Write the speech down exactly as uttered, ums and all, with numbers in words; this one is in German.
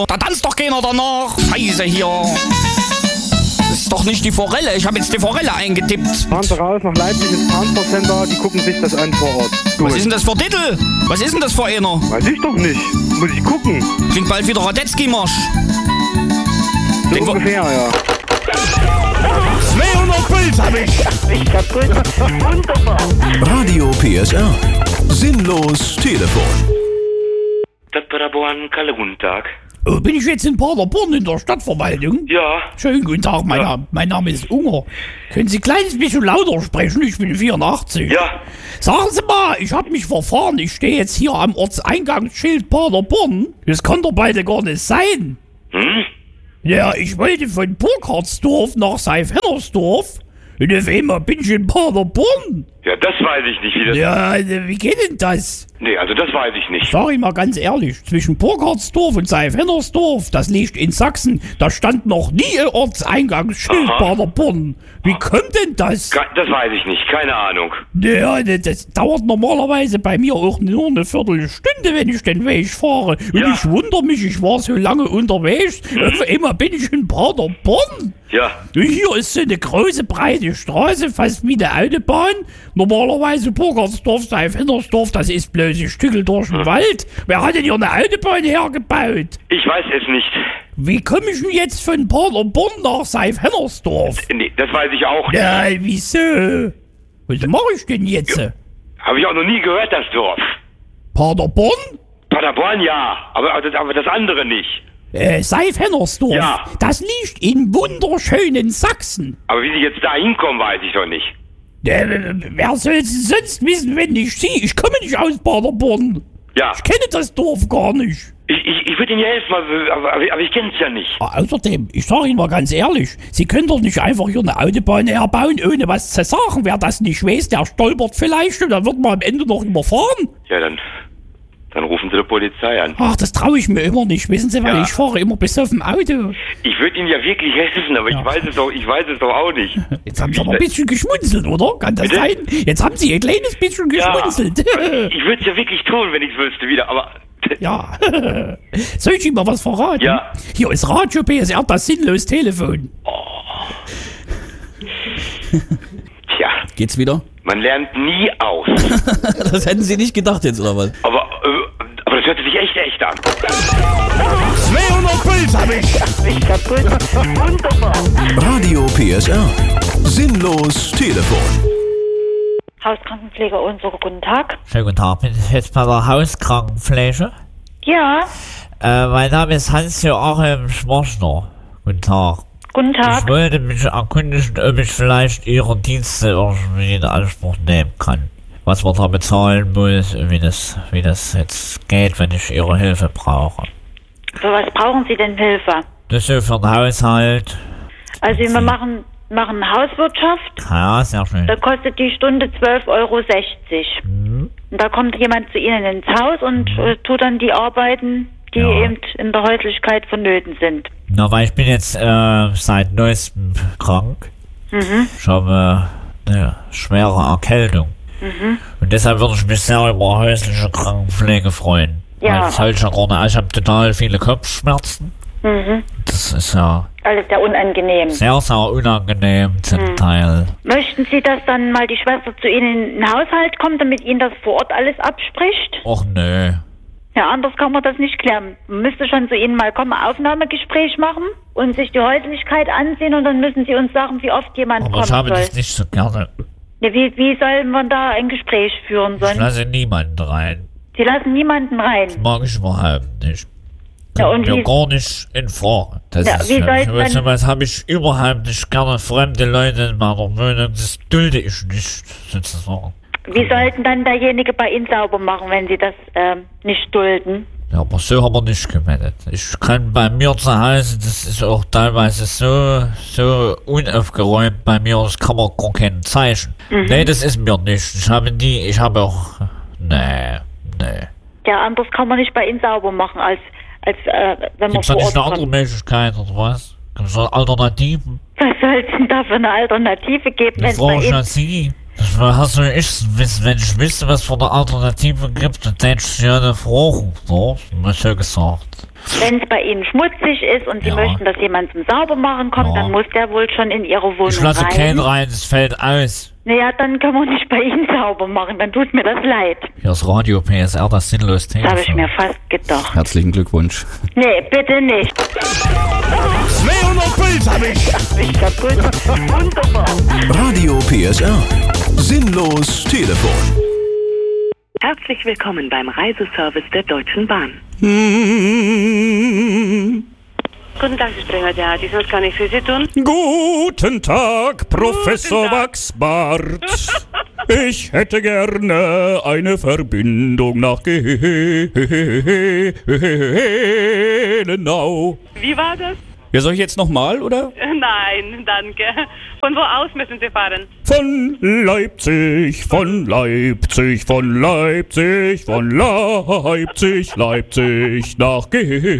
Da tanzt doch keiner danach. Scheiße hier. Das ist doch nicht die Forelle. Ich habe jetzt die Forelle eingetippt. Fahren Sie raus nach Leipzig ins Transportcenter, die gucken sich das an vor Ort. Gut. Was ist denn das für Titel? Was ist denn das für einer? Weiß ich doch nicht. Muss ich gucken. Klingt bald wieder Radetzky-Marsch. So Den ungefähr, ja. zweihundert Puls hab ich. Ich hab wunderbar. Radio P S R. Sinnlos Telefon. Das Paderborn, Kalle, guten Tag. Oh, bin ich jetzt in Paderborn in der Stadtverwaltung? Ja. Schönen guten Tag, mein, Ja. Name, mein Name ist Unger. Können Sie ein kleines bisschen lauter sprechen? Ich bin vierundachtzig. Ja. Sagen Sie mal, ich habe mich verfahren. Ich stehe jetzt hier am Ortseingangsschild Paderborn. Das kann doch beide gar nicht sein. Hm? Ja, ich wollte von Burkhardsdorf nach Seifhennersdorf. Und auf einmal bin ich in Paderborn. Ja, das weiß ich nicht, wie das... Ja, äh, wie geht denn das? Nee, also das weiß ich nicht. Sag ich mal ganz ehrlich, zwischen Burkhardsdorf und Seifhennersdorf, das liegt in Sachsen, da stand noch nie ein Ortseingangsschild Aha. Paderborn. Wie kommt denn das? Ke- Das weiß ich nicht, keine Ahnung. Ja, das, das dauert normalerweise bei mir auch nur eine Viertelstunde, wenn ich den Weg fahre. Und Ja. ich wundere mich, ich war so lange unterwegs, auf einmal bin ich in Paderborn. Ja. Und hier ist so eine große, breite Straße, fast wie eine Autobahn. Normalerweise Burkhardsdorf, Seifhennersdorf, das ist bloß ein Stückel durch den Wald. Wer hat denn hier eine Autobahn hergebaut? Ich weiß es nicht. Wie komme ich denn jetzt von Paderborn nach Seifhennersdorf? Nee, das weiß ich auch nicht. Ja, wieso? Was mache ich denn jetzt? Habe ich auch noch nie gehört, das Dorf. Paderborn? Paderborn, ja. Aber, aber, das, aber das andere nicht. Äh, Seifhennersdorf. Ja. Das liegt in wunderschönen Sachsen. Aber wie Sie jetzt da hinkommen, weiß ich doch nicht. Äh, wer soll es sonst wissen, wenn nicht Sie? Ich komme nicht aus Paderborn. Ja. Ich kenne das Dorf gar nicht. Ich, ich, ich würde Ihnen ja helfen, aber, aber, aber ich kenne es ja nicht. Ah, Außerdem, ich sage Ihnen mal ganz ehrlich, Sie können doch nicht einfach hier eine Autobahn herbauen, ohne was zu sagen. Wer das nicht weiß, der stolpert vielleicht und dann wird man am Ende noch überfahren. Ja, dann, dann rufen Sie die Polizei an. Ach, das traue ich mir immer nicht, wissen Sie, weil Ja. ich fahre immer bis auf dem Auto. Ich würde Ihnen ja wirklich helfen, aber Ja. ich weiß es doch, ich weiß es doch auch nicht. Jetzt haben Sie aber ein bisschen geschmunzelt, oder? Kann das Bitte? sein? Jetzt haben Sie ein kleines bisschen Ja. geschmunzelt. Ich würde es ja wirklich tun, wenn ich es wüsste wieder, aber... Ja. Soll ich Ihnen mal was verraten? Ja. Hier ist Radio P S R, das sinnlos Telefon. Tja, Geht's wieder? man lernt nie aus. Das hätten Sie nicht gedacht jetzt, oder was? Aber, äh, aber das hörte sich echt echt an. zweihundert Puls hab ich. Ich hab wunderbar. Radio P S R. Sinnlos Telefon. Hauskrankenpfleger unserer, guten Tag. Schönen guten Tag, bin ich jetzt bei der Hauskrankenpflege? Ja, Äh, mein Name ist Hans-Joachim Schmorchner. Guten Tag. guten Tag. Ich wollte mich erkundigen, ob ich vielleicht Ihre Dienste irgendwie in Anspruch nehmen kann. Was man da bezahlen muss und wie das, wie das jetzt geht, wenn ich Ihre Hilfe brauche. Für was brauchen Sie denn Hilfe? Das ist so für den Haushalt. Also wir machen, machen Hauswirtschaft. Ja, sehr schön. Da kostet die Stunde zwölf Euro sechzig. Mhm. Und da kommt jemand zu Ihnen ins Haus und äh, tut dann die Arbeiten, die Ja. eben in der Häuslichkeit vonnöten sind. Na, weil ich bin jetzt äh, seit neuestem krank. Mhm. Ich habe äh, eine schwere Erkältung. Mhm. Und deshalb würde ich mich sehr über häusliche Krankenpflege freuen. Ja. Weil das halte ich ja gerne. Ich habe total viele Kopfschmerzen. Mhm. Das ist ja Alles sehr unangenehm. sehr, sehr unangenehm zum Mhm. Teil. Möchten Sie, dass dann mal die Schwester zu Ihnen in den Haushalt kommt, damit Ihnen das vor Ort alles abspricht? Och nö. Ja, anders kann man das nicht klären. Man müsste schon zu Ihnen mal kommen, Aufnahmegespräch machen und sich die Häuslichkeit ansehen und dann müssen Sie uns sagen, wie oft jemand Aber kommen ich habe soll. das nicht so gerne. Ja, wie, wie soll man da ein Gespräch führen Ich sollen? lasse niemanden rein. Sie lassen niemanden rein. Mag ich überhaupt nicht. Ja, Kommt und mir wie- gar nicht in Frage. Das Ja, ist wie für soll mich, denn- weißt du was, habe ich überhaupt nicht gerne fremde Leute in meiner Wohnung. Das dulde ich nicht, sozusagen. Wie sollten dann derjenige bei Ihnen sauber machen, wenn Sie das ähm, nicht dulden? Ja, aber so haben wir nicht gemeldet. Ich kann bei mir zu Hause, das ist auch teilweise so, so unaufgeräumt bei mir, das kann man gar kein Zeichen. Mhm. Nee, das ist mir nicht. Ich habe nie, ich habe auch, nee, nee. Ja, anders kann man nicht bei Ihnen sauber machen, als, als äh, wenn man Gibt's da vor nicht Ort eine andere kommt. Möglichkeit oder was? Gibt's da Alternativen? Was soll es denn da für eine Alternative geben, wenn Das es bei frage ich Ihnen... ja Sie. Das hast du ich wissen, wenn ich wüsste, was für eine Alternative gibt, dann hätte ich ja eine Frage, so, mal so gesagt. Wenn es bei Ihnen schmutzig ist und Sie Ja. möchten, dass jemand zum Saubermachen kommt, Ja. dann muss der wohl schon in Ihre Wohnung Ich lasse rein. keinen rein, es fällt aus. Naja, dann können wir nicht bei Ihnen sauber machen, dann tut mir das leid. Hier ist Radio P S R, das sinnlos Das habe ich Telefon. mir fast gedacht. Herzlichen Glückwunsch. Nee, bitte nicht. zweihundert Puls hab ich. Ich kaputt. Wunderbar. Radio P S R. Sinnlos Telefon. Herzlich willkommen beim Reiseservice der Deutschen Bahn. Guten Tag, Sie sprechen mit der Hadi, was kann ich für Sie tun? Guten Tag, Professor Guten Tag. Wachsbart. Ich hätte gerne eine Verbindung nach Gelenau. Wie war das? Ja, soll ich jetzt nochmal, oder? Nein, danke. Von wo aus müssen Sie fahren? Von Leipzig, von Leipzig, von Leipzig, von Leipzig, Leipzig nach Gelenau.